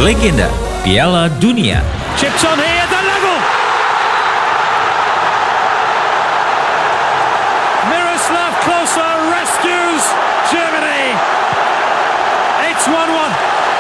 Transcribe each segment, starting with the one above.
legenda Piala Dunia. Chips on here, dan level. Miroslav Klose rescues Germany. It's 1-1.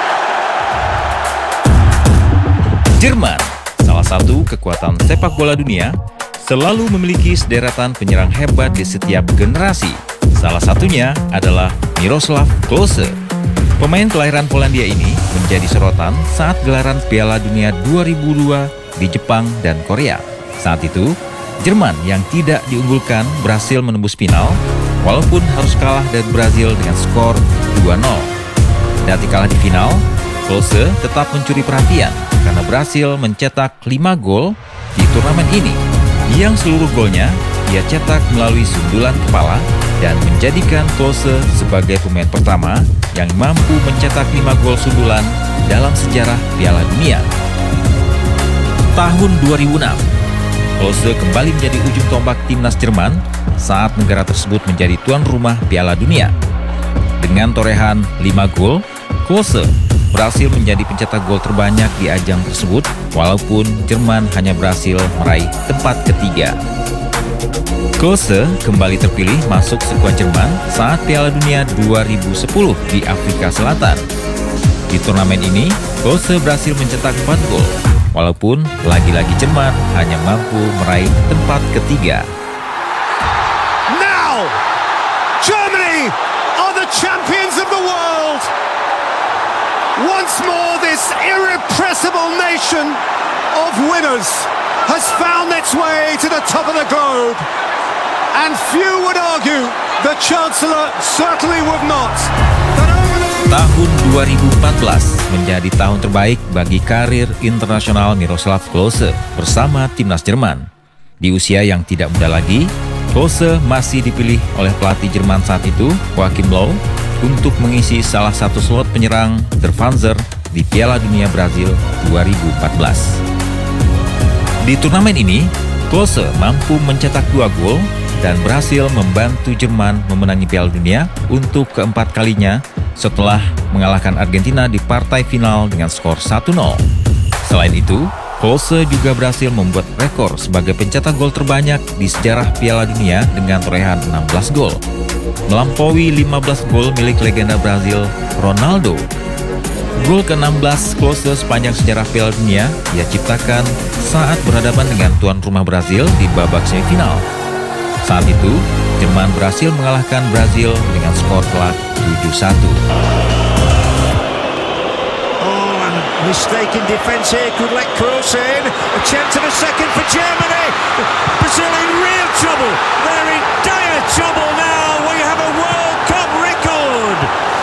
Jerman, salah satu kekuatan sepak bola dunia, selalu memiliki sederetan penyerang hebat di setiap generasi. Salah satunya adalah Miroslav Klose. Pemain kelahiran Polandia ini menjadi sorotan saat gelaran Piala Dunia 2002 di Jepang dan Korea. Saat itu, Jerman yang tidak diunggulkan berhasil menembus final, walaupun harus kalah dari Brazil dengan skor 2-0. Dari kalah di final, Klose tetap mencuri perhatian karena berhasil mencetak 5 gol di turnamen ini, yang seluruh golnya ia cetak melalui sundulan kepala dan menjadikan Klose sebagai pemain pertama yang mampu mencetak 5 gol sundulan dalam sejarah Piala Dunia. Tahun 2006, Klose kembali menjadi ujung tombak timnas Jerman saat negara tersebut menjadi tuan rumah Piala Dunia. Dengan torehan 5 gol, Klose berhasil menjadi pencetak gol terbanyak di ajang tersebut, walaupun Jerman hanya berhasil meraih tempat ketiga. Klose kembali terpilih masuk skuad Jerman saat Piala Dunia 2010 di Afrika Selatan. Di turnamen ini, Klose berhasil mencetak 4 gol, walaupun lagi-lagi Jerman hanya mampu meraih tempat ketiga. Now, Germany are the champions of the world. Once more, this irrepressible nation of winners has found its way to the top of the globe. And few would argue the Chancellor certainly would not. Tahun 2014 menjadi tahun terbaik bagi karir internasional Miroslav Klose bersama timnas Jerman. Di usia yang tidak muda lagi, Klose masih dipilih oleh pelatih Jerman saat itu, Joachim Löw, untuk mengisi salah satu slot penyerang Der Panzer di Piala Dunia Brazil 2014. Di turnamen ini, Klose mampu mencetak 2 gol dan berhasil membantu Jerman memenangi Piala Dunia untuk keempat kalinya setelah mengalahkan Argentina di partai final dengan skor 1-0. Selain itu, Klose juga berhasil membuat rekor sebagai pencetak gol terbanyak di sejarah Piala Dunia dengan torehan 16 gol, melampaui 15 gol milik legenda Brazil Ronaldo. Gol ke-16 Klose sepanjang sejarah Piala Dunia ia ciptakan saat berhadapan dengan tuan rumah Brazil di babak semifinal. Saat itu, Jerman berhasil mengalahkan Brazil dengan skor telak 7-1. Oh, and a mistake in defence here could let Klose in. A chance of a second for Germany. Brazil in real trouble. They're in dire trouble now. We have a World Cup record.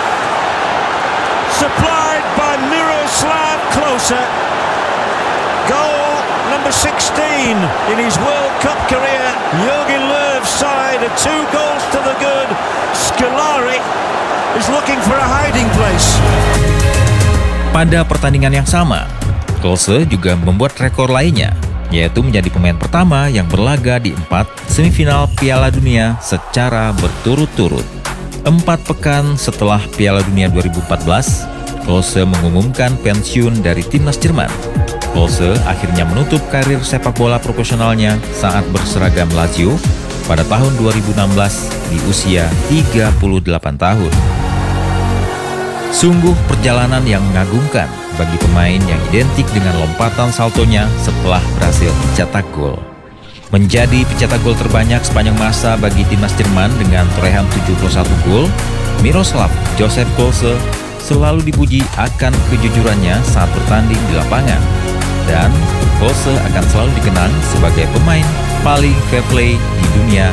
Supplied by Miroslav Klose. Goal number 16 in his World Cup career. Jogi Löw's side are 2 goals to the good. Scolari is looking for a hiding place. Pada pertandingan yang sama, Klose juga membuat rekor lainnya, yaitu menjadi pemain pertama yang berlaga di 4 semifinal Piala Dunia secara berturut-turut. 4 pekan setelah Piala Dunia 2014, Klose mengumumkan pensiun dari timnas Jerman. Klose akhirnya menutup karir sepak bola profesionalnya saat berseragam Lazio pada tahun 2016 di usia 38 tahun. Sungguh perjalanan yang mengagumkan bagi pemain yang identik dengan lompatan saltonya setelah berhasil mencetak gol. Menjadi pencetak gol terbanyak sepanjang masa bagi timnas Jerman dengan torehan 71 gol, Miroslav Josef Klose selalu dipuji akan kejujurannya saat bertanding di lapangan. Dan Klose akan selalu dikenang sebagai pemain paling fair play di dunia